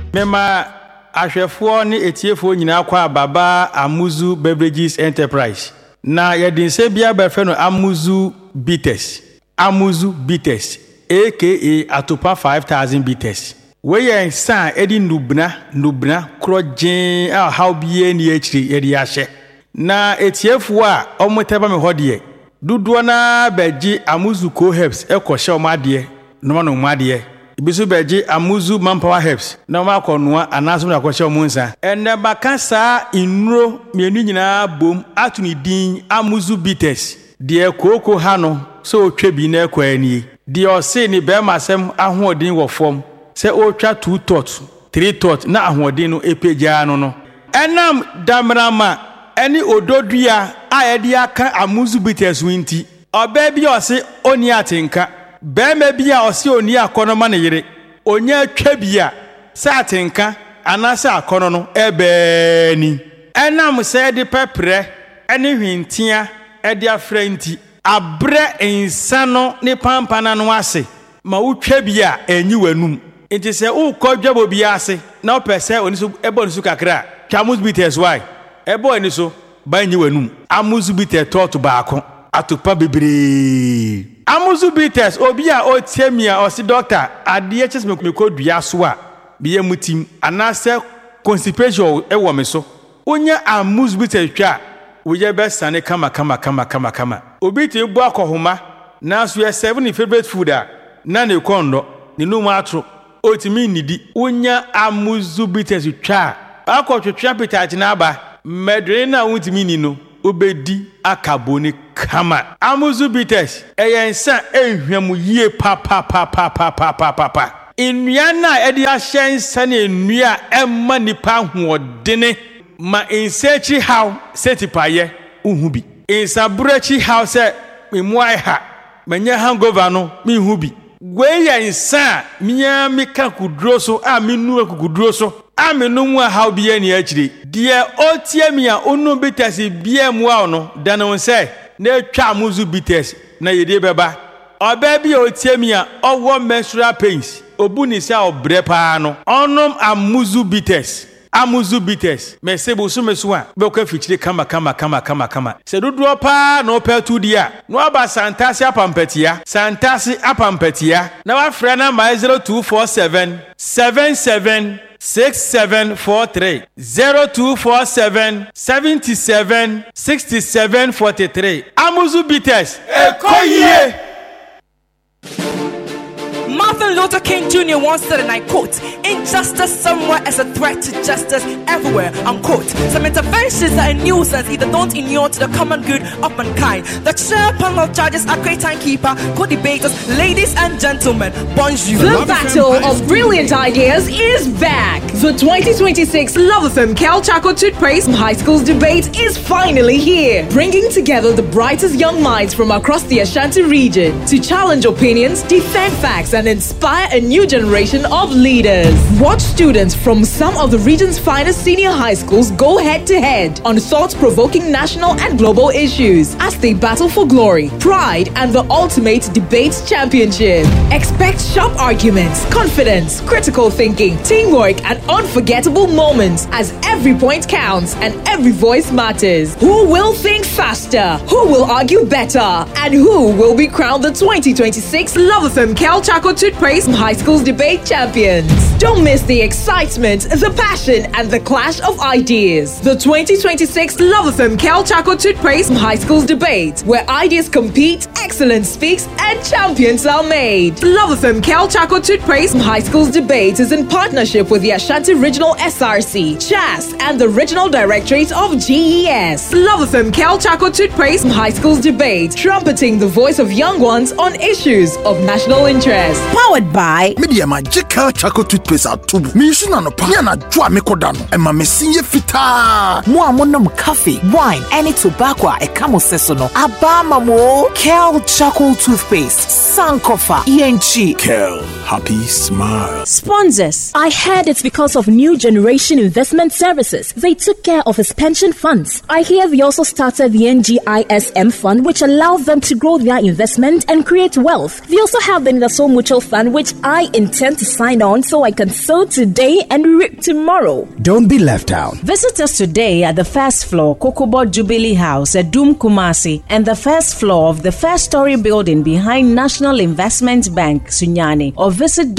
Mema ahwefo ne etiefo nyina kwa Baba Amuzu Beverages Enterprise. Na yedinse bia befe no Amuzu Bitters. Amuzu Bitters aka Atopa 5000 Bitters. We yen san edi nubna krojen a how bie ni akiri yedi ahye. Na etiefo a omoteba me hodie. Duduo na beji Amuzu Co Herbs ekoshe omade no ma no omade. Ibisu beji Amuzu Manpower Herbs na ma konoa anaso na kwose omunsa ene baka sa inuro mienu nyina bom atuni din Amuzu Bitters de koko ha no so otwa bi na ekwani de ose ni be masem ahoodin wo fom se otwa 2 tot 3 tot na ahoodin no epeja no enam damrama eni ododua ayedi aka Amuzu Bitters winti oba bi ose oni atenka Beme bia osi oni akono ma ne yire onye atwa bia satenka anasa akono no ebe ni enam se de pepre ene hwintia ede afranti abre insano ne pampana no ase ma utwa bia enyi wanum enti se ukodwabo bia ase na opese oni so ebo ni so kakra Amuzu Bitters why ebo ni so ba enyi wanum Amuzu Bitters tot baako atopa bebre Amuzu Bitters obi a otiemia osi doctor adehs me kodua so a biye mutim anase constipation ewo me so onya Amuzu Bitters twa woye be sane kama obi ti bu akohoma na so ye 7 favorite food a na ne kondo ne num atro otimi nidi onya Amuzu Bitters twa akotwetwa pitach na aba medre na wutimi ni no obedi akaboni kama Amuzu Bitters eyensa ehwam yie pa enua na edi ahyensa na enua emma nipa hoodene ma insechi how setipaye uhubi insabrechi how se memuai ha manya hangover no mehubi gweyensa mia meka kudro so a menu akudro so amenu a how bia ni akire de otiamia onu Bitters bia mu a no danon se na twa Amuzu Bitters na yede beba oba bia otiamia owo menstrual pains obuni se obre pa no onom Amuzu Bitters mesebu so meso a be ko fichire kama se dudu pa no petu dia no aba santasi apampatia na wa frɛ na 0247 77 6743 0247 77 6743 Amuzu Bitters ekoye. Martin Luther King Jr. once said, and I quote, "Injustice somewhere is a threat to justice everywhere," unquote. Some interventions are a nuisance, either don't inure to the common good of mankind. The chair panel of judges are great timekeeper, co-debaters, ladies and gentlemen, bonjour. The battle of brilliant ideas is back. The 2026 Love FM Cal Chaco Toothpaste High Schools debate is finally here, bringing together the brightest young minds from across the Ashanti region to challenge opinions, defend facts, and inspire a new generation of leaders. Watch students from some of the region's finest senior high schools go head-to-head on thought-provoking national and global issues as they battle for glory, pride, and the ultimate debate championship. Expect sharp arguments, confidence, critical thinking, teamwork, and unforgettable moments as every point counts and every voice matters. Who will think faster? Who will argue better? And who will be crowned the 2026 Love FM Cal Chaco Toothpaste High Schools debate champions? Don't miss the excitement, the passion, and the clash of ideas. The 2026 Love FM Cal Chaco Toothpaste High Schools debate, where ideas compete, excellence speaks, and champions are made. Love FM Cal Chaco Toothpaste High Schools debate is in partnership with the Ashanti Regional SRC, CHAS, and the Regional Directorate of GES. Love FM Cal Chaco Toothpaste High Schools debate, trumpeting the voice of young ones on issues of national interest. Powered by Media Magical Chaco Toothpaste atubu. Mi yusuna no pa. Yana jua mekodano. Ema mesinye fita. Mua monom coffee, wine, any tobacco e kamo sesono. Abama mo. Kel Chaco Toothpaste. Sankofa. ENG. Kel. Happy smile. Sponsors. I heard it's because of New Generation Investment Services. They took care of his pension funds. I hear they also started the NGISM fund, which allowed them to grow their investment and create wealth. They also have the Nidaso Mutual Fund, which I intend to sign on so I can sow today and reap tomorrow. Don't be left out. Visit us today at the first floor, Kokobo Jubilee House at Doom Kumasi, and the first floor of the first-story building behind National Investment Bank, Sunyani, or visit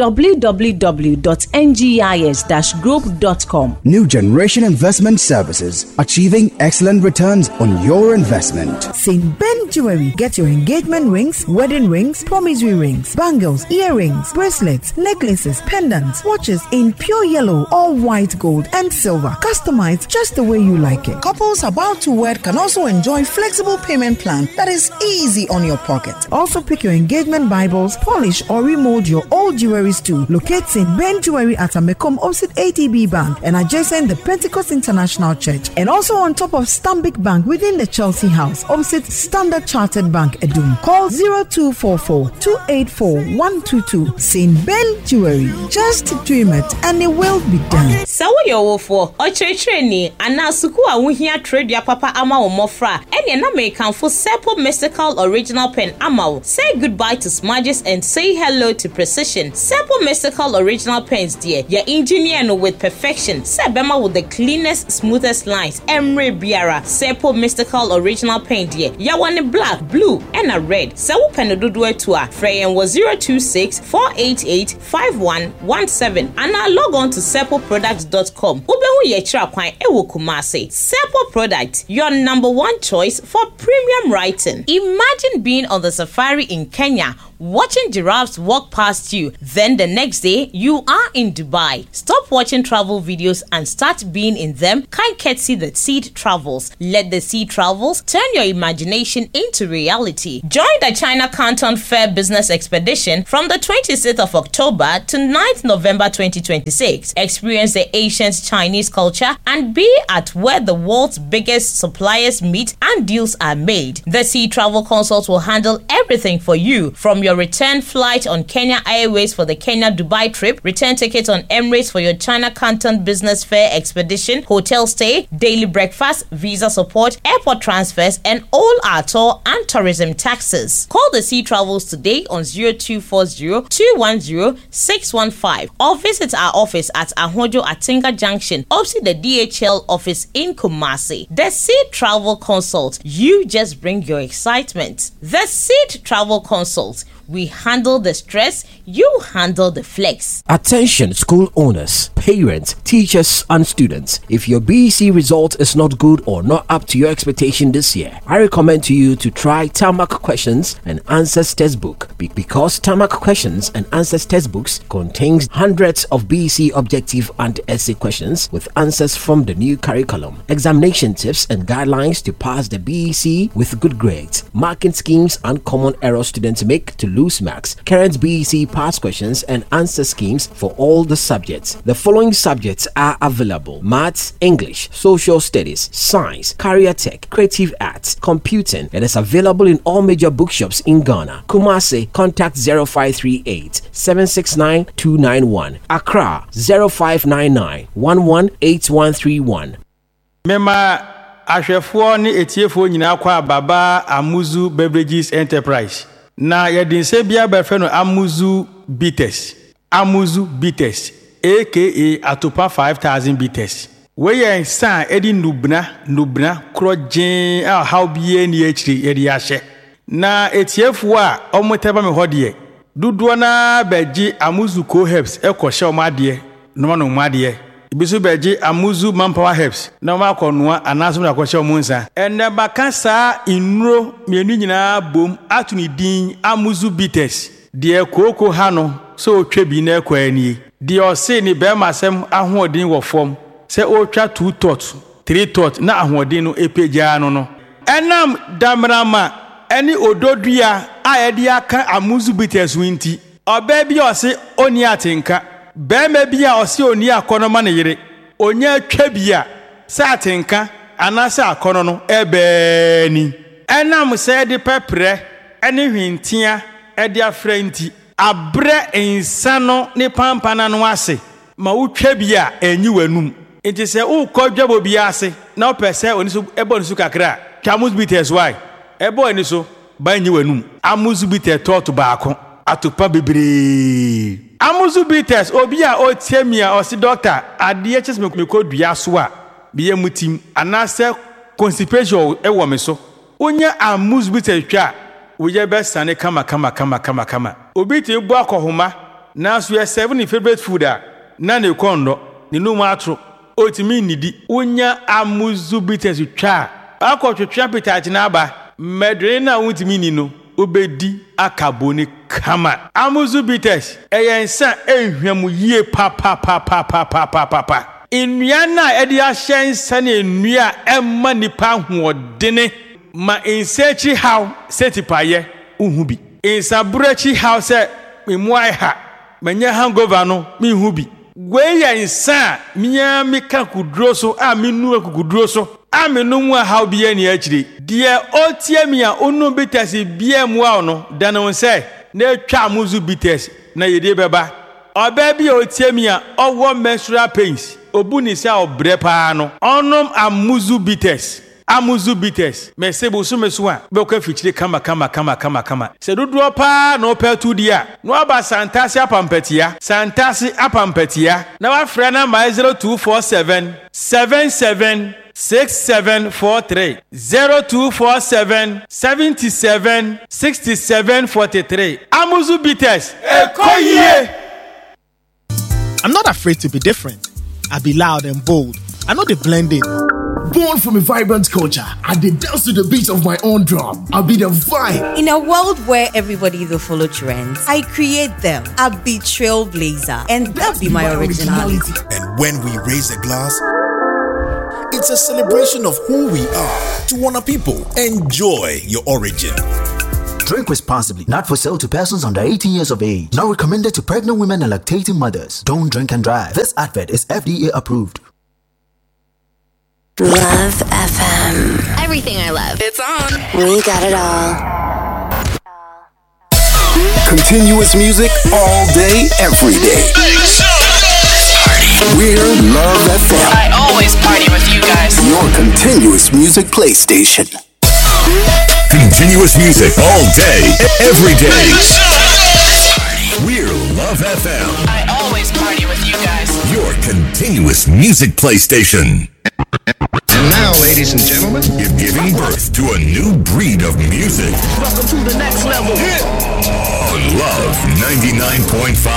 www.ngis-group.com. New Generation Investment Services, achieving excellent returns on your investment. St. Ben Jewelry. Get your engagement rings, wedding rings, promissory rings, bangles, earrings, bracelets, necklaces, pendants, watches in pure yellow, all white gold and silver, customized just the way you like it. Couples about to wed can also enjoy flexible payment plan that is easy on your pocket. Also pick your engagement Bibles, polish or remold your old jewelries too. Locate St. Ben Jewelry at Amekom opposite ATB Bank and adjacent the Pentecost International Church, and also on top of Stanbic Bank within the Chelsea House opposite Standard Chartered Bank Edum. Call 0244-284-122. St. Ben Jewelry. Just dream it and it will be done. So yo wofo ochretreni ana suku a wo hia trade ya papa ama wo mofra ene na American for Seppo Mystical Original Pen ama. Say goodbye to smudges and say hello to precision. Seppo Mystical Original Pens dear, your engineer no with perfection. Sebema with the cleanest, smoothest lines. Emre Biara Seppo Mystical Original Pen dear, ya one black, blue and a red. Sewo pen dodo etua. Freyen was 026-488-5117 and now log on to seppoproducts.com. Ubehu ye chira kwan ewo Kumasi. Seppo Product, your number one choice for premium writing. Imagine being on the safari in Kenya, watching giraffes walk past you. Then the next day, you are in Dubai. Stop watching travel videos and start being in them. Can't see the Seed Travels. Let the Seed Travels turn your imagination into reality. Join the China Canton Fair Business Expedition from the 26th of October to 9th November 2026. Experience the ancient Chinese culture and be at where the world's biggest suppliers meet and deals are made. The Sea Travel Consult will handle everything for you, from your return flight on Kenya Airways for the Kenya-Dubai trip, return tickets on Emirates for your China Canton Business Fair Expedition, hotel stay, daily breakfast, visa support, airport transfers, and all our tour and tourism taxes. Call the Sea Travels today on 0240-210-615 or visit our office at Ahojo Atinga Junction, opposite the DHL office in Kumasi. The Seed Travel Consult. You just bring your excitement. The Seed Travel Consult. We handle the stress, you handle the flex. Attention school owners, parents, teachers and students. If your BEC result is not good or not up to your expectation this year, I recommend to you to try Tarmac Questions and Answers Textbook, because Tarmac Questions and Answers Textbooks contains hundreds of BEC objective and essay questions with answers from the new curriculum, examination tips and guidelines to pass the BEC with good grades, marking schemes and common errors students make to lose marks, current BEC past questions and answer schemes for all the subjects. The following subjects are available: Maths, English, Social Studies, Science, Career Tech, Creative Arts, Computing. It is available in all major bookshops in Ghana. Kumasi, contact 0538 769 291. Accra, 0599 118131. Mema ahwefo ne etiefo nyina kwa Baba Amuzu Beverages Enterprise. Na yedinse bia befeno Amuzu Bitters. Amuzu Bitters, aka Atopa 5000 Bitters. We san edi nubna krojen a how bie ni echiri yedi ahye. Na etiefo a omoteba me hodie. Duduo na beji Amuzu Co Herbs ekoshe omade no no omade. Ibisu beji Amuzu Manpower Herbs na ma konoa anaso na kwahye omunsa enne bakasa inro mienu nyina bom atuni din Amuzu Bitters de koko ha no so otwabi na ekwani de ose ni be masem ahoodin wo fom se otwa 2 tot 3 tot na ahoodin no epeja no enam damrama eni ododua a yede aka Amuzu Bitters winti oba bi ose oni atenka Beme bia osi oni akono ma ne yire onya twa bia sa atenka anasa akono no ebe ni enam se de pepre ene hwintia e de afrenti abre insano ne pampana no ase ma utwa bia enyi wanum enti se ukodwabo bia ase na opese oni so ebo nsu kakra Amuzu Bitters why ebo ani so ba enyi wanum Amuzu Bitters tot baako atopa bebre. Amuzu bitters obi a otiemia o si doctor ade chese me kodua so a biye mutim anase constipation ewo me so onya amuzu bitters twa woye be sane kama obi ti bu akohoma na so ye 7 favorite food a na ne kondo ne no matro otimi nidi onya amuzu bitters twa akotwetwa pitach na aba medre na wutimi ni no obedi akaboni kama amuzu bitters eyensa ehwam yie pa nnua na edi ahyensa na nnua emma nipa hoodene ma insechi how setipaye uhubi insabrechi how se memuai ha manya hangover no mehubi gweya insa miya mika kuduro so a menu akukuduro so amenu mu how biye ni akire de otiemia onu bitters biye mu a no dano se na twa amuzu bitters na yede beba oba bi otiemia owo menstrual pains obuni se obre pa no onom amuzu bitters mesebo so meso a be ko fichire kama se dodo pa no petu dia no aba santase apampatia na wa frɛ na 0247 77 6743 0247 77 6743 amuzu bitters ekoyie. I'm not afraid to be different. I be loud and bold. I know the blending. Born from a vibrant culture, I did dance to the beat of my own drum. I'll be the vibe. In a world where everybody will follow trends, I create them. I'll be trailblazer, and that'll be my originality. And when we raise a glass, it's a celebration of who we are. To honor people, enjoy your origin. Drink responsibly. Not for sale to persons under 18 years of age. Not recommended to pregnant women and lactating mothers. Don't drink and drive. This advert is FDA approved. Love FM. Everything I love. It's on. We got it all. Continuous music all day, every day. We're Love FM. I always party with you guys. Your continuous music play station. Continuous music all day, every day. We're Love FM. I always party with you guys. Your continuous music play station. And now, ladies and gentlemen, you're giving birth to a new breed of music. Welcome to the next level. On Love 99.5